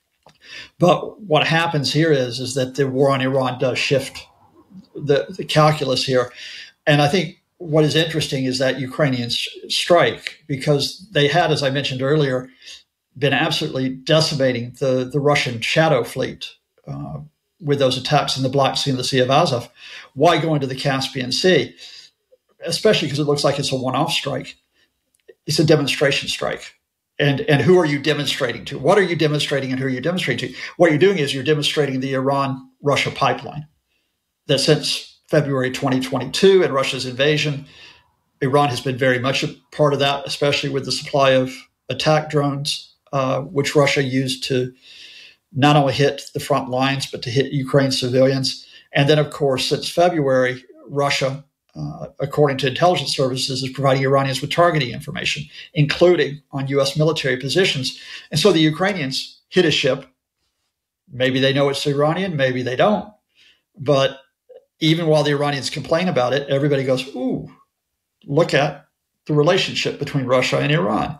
Speaker 14: But what happens here is that the war on Iran does shift the calculus here. And I think what is interesting is that Ukrainian strike, because they had, as I mentioned earlier, been absolutely decimating the Russian shadow fleet with those attacks in the Black Sea and the Sea of Azov. Why go into the Caspian Sea? Especially because it looks like it's a one-off strike. It's a demonstration strike. And who are you demonstrating to? What are you demonstrating and who are you demonstrating to? What you're doing is you're demonstrating the Iran-Russia pipeline that since February 2022 and Russia's invasion, Iran has been very much a part of that, especially with the supply of attack drones, which Russia used to not only hit the front lines, but to hit Ukraine civilians. And then, of course, since February, Russia, according to intelligence services, is providing Iranians with targeting information, including on U.S. military positions. And so the Ukrainians hit a ship. Maybe they know it's Iranian, maybe they don't. But even while the Iranians complain about it, everybody goes, ooh, look at the relationship between Russia and Iran.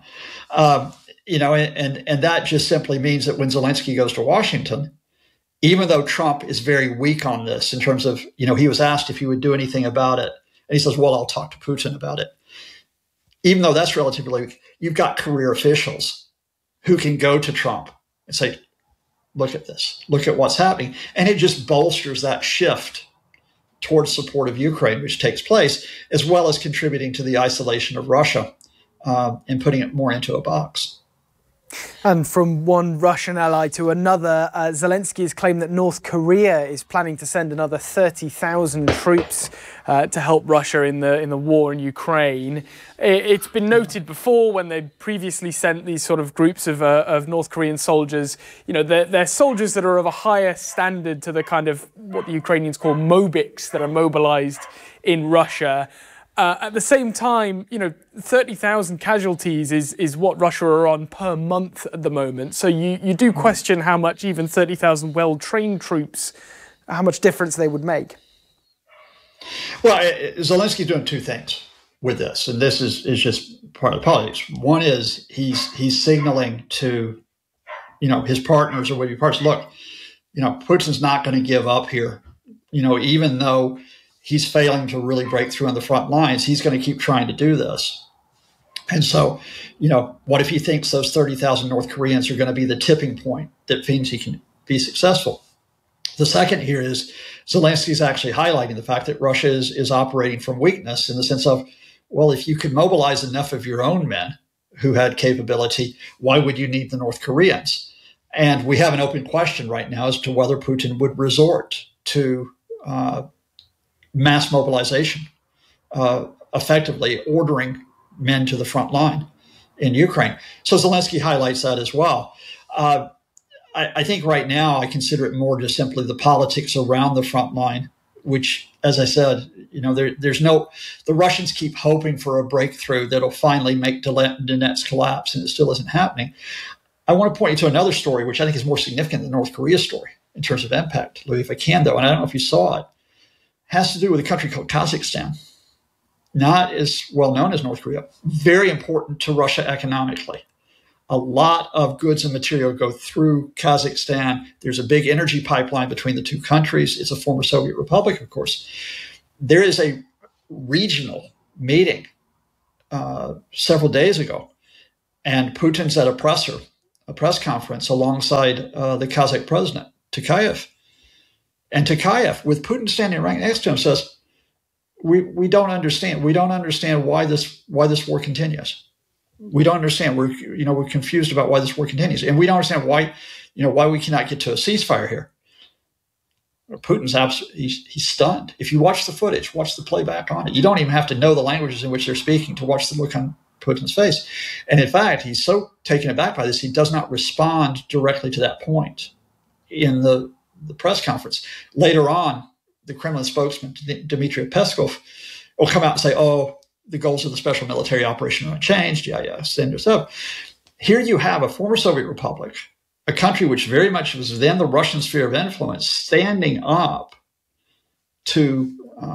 Speaker 14: And that just simply means that when Zelensky goes to Washington, even though Trump is very weak on this in terms of, he was asked if he would do anything about it. And he says, well, I'll talk to Putin about it. Even though that's relatively weak, you've got career officials who can go to Trump and say, look at this, look at what's happening. And it just bolsters that shift towards support of Ukraine, which takes place, as well as contributing to the isolation of Russia and putting it more into a box.
Speaker 13: And from one Russian ally to another, Zelensky has claimed that North Korea is planning to send another 30,000 troops to help Russia in the war in Ukraine. It's been noted before when they previously sent these sort of groups of North Korean soldiers. They're soldiers that are of a higher standard to the kind of what the Ukrainians call mobics that are mobilized in Russia. At the same time, 30,000 casualties is what Russia are on per month at the moment. So you do question how much even 30,000 well-trained troops, how much difference they would make.
Speaker 14: Well, Zelensky's doing two things with this, and this is just part of the politics. One is he's signaling to, his partners or would-be partners, look, Putin's not going to give up here, even though he's failing to really break through on the front lines. He's going to keep trying to do this. And so, what if he thinks those 30,000 North Koreans are going to be the tipping point that means he can be successful? The second here is Zelensky's actually highlighting the fact that Russia is operating from weakness in the sense of, well, if you could mobilize enough of your own men who had capability, why would you need the North Koreans? And we have an open question right now as to whether Putin would resort to mass mobilization, effectively ordering men to the front line in Ukraine. So Zelensky highlights that as well. I think right now I consider it more just simply the politics around the front line, which, as I said, the Russians keep hoping for a breakthrough that'll finally make Donetsk collapse, and it still isn't happening. I want to point you to another story, which I think is more significant than the North Korea story in terms of impact, Louis, if I can, though, and I don't know if you saw it. It has to do with a country called Kazakhstan. Not as well known as North Korea, very important to Russia economically. A lot of goods and material go through Kazakhstan. There's a big energy pipeline between the two countries. It's a former Soviet republic, of course. There is a regional meeting several days ago, and Putin's at a press conference alongside the Kazakh president, Tokayev. And Tokayev, with Putin standing right next to him, says, we don't understand. We don't understand why this war continues. We don't understand. We're confused about why this war continues, and we don't understand why we cannot get to a ceasefire here. Putin's he's stunned. If you watch the footage, watch the playback on it. You don't even have to know the languages in which they're speaking to watch the look on Putin's face. And in fact, he's so taken aback by this, he does not respond directly to that point in the press conference. Later on, the Kremlin spokesman, Dmitry Peskov, will come out and say, the goals of the special military operation are unchanged. Stand yourself. Here you have a former Soviet republic, a country which very much was then the Russian sphere of influence, standing up to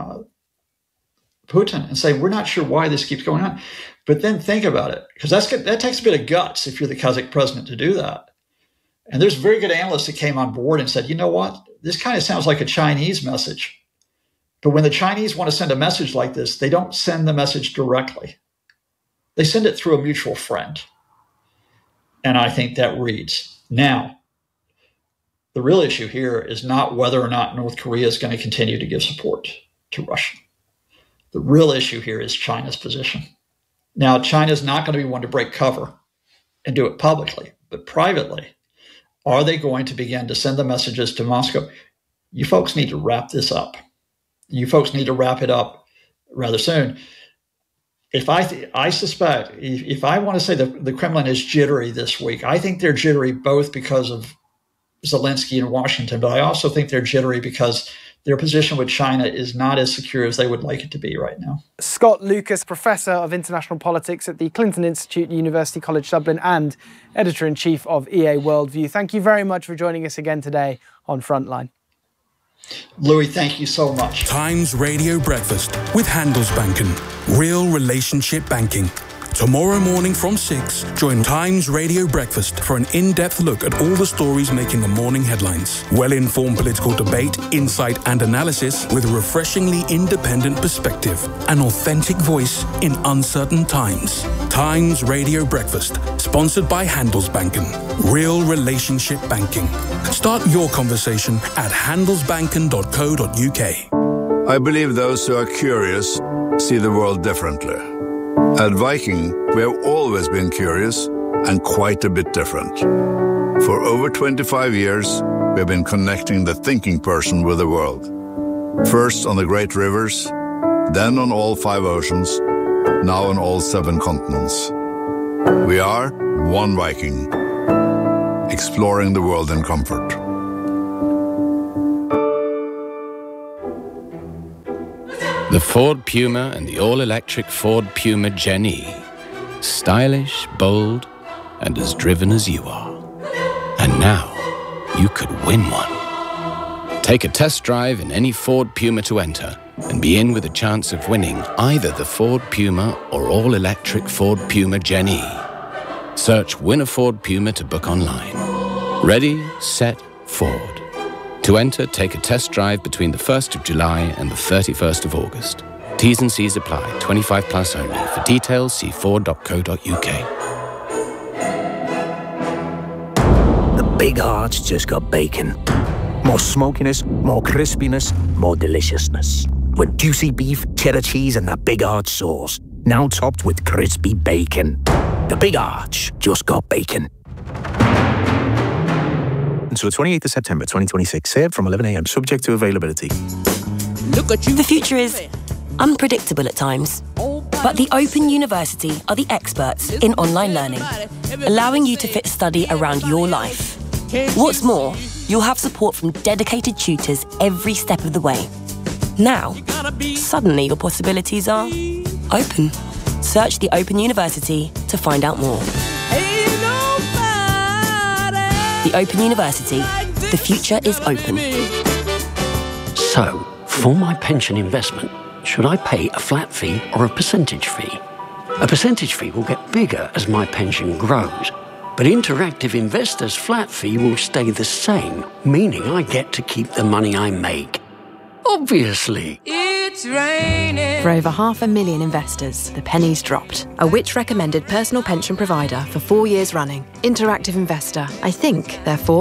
Speaker 14: Putin and saying, we're not sure why this keeps going on. But then think about it, because that takes a bit of guts if you're the Kazakh president to do that. And there's very good analysts that came on board and said, you know what? This kind of sounds like a Chinese message. But when the Chinese want to send a message like this, they don't send the message directly. They send it through a mutual friend. And I think that reads. Now, the real issue here is not whether or not North Korea is going to continue to give support to Russia. The real issue here is China's position. Now, China is not going to be one to break cover and do it publicly, but privately. Are they going to begin to send the messages to Moscow? You folks need to wrap this up. You folks need to wrap it up rather soon. I suspect, if I want to say the Kremlin is jittery this week, I think they're jittery both because of Zelensky in Washington, but I also think they're jittery because their position with China is not as secure as they would like it to be right now.
Speaker 13: Scott Lucas, Professor of International Politics at the Clinton Institute, University College Dublin, and Editor-in-Chief of EA Worldview. Thank you very much for joining us again today on Frontline.
Speaker 14: Louis, thank you so much.
Speaker 15: Times Radio Breakfast with Handelsbanken. Real relationship banking. Tomorrow morning from 6, join Times Radio Breakfast for an in-depth look at all the stories making the morning headlines. Well-informed political debate, insight and analysis with a refreshingly independent perspective. An authentic voice in uncertain times. Times Radio Breakfast, sponsored by Handelsbanken. Real relationship banking. Start your conversation at handelsbanken.co.uk.
Speaker 16: I believe those who are curious see the world differently. At Viking, we have always been curious and quite a bit different. For over 25 years, we have been connecting the thinking person with the world. First on the great rivers, then on all 5 oceans, now on all 7 continents. We are one Viking, exploring the world in comfort.
Speaker 6: The Ford Puma and the all-electric Ford Puma Gen-E. Stylish, bold, and as driven as you are. And now, you could win one. Take a test drive in any Ford Puma to enter and be in with a chance of winning either the Ford Puma or all-electric Ford Puma Gen-E. Search Win a Ford Puma to book online. Ready, set, Ford. To enter, take a test drive between the 1st of July and the 31st of August. T's and C's apply. 25 plus only. For details, see ford.co.uk.
Speaker 17: The Big Arch just got bacon. More smokiness, more crispiness, more deliciousness. With juicy beef, cheddar cheese, and the Big Arch sauce. Now topped with crispy bacon. The Big Arch just got bacon.
Speaker 7: until the 28th of September 2026. Served from 11 a.m. Subject to availability.
Speaker 18: The future is unpredictable at times, but the Open University are the experts in online learning, allowing you to fit study around your life. What's more, you'll have support from dedicated tutors every step of the way. Now, suddenly your possibilities are open. Search the Open University to find out more. The Open University. The future is open.
Speaker 19: So, for my pension investment, should I pay a flat fee or a percentage fee? A percentage fee will get bigger as my pension grows, but Interactive Investor's flat fee will stay the same, meaning I get to keep the money I make. Obviously.
Speaker 20: It's raining. For over 500,000 investors, the penny's dropped. A Which recommended personal pension provider for 4 years running. Interactive Investor. I think, therefore,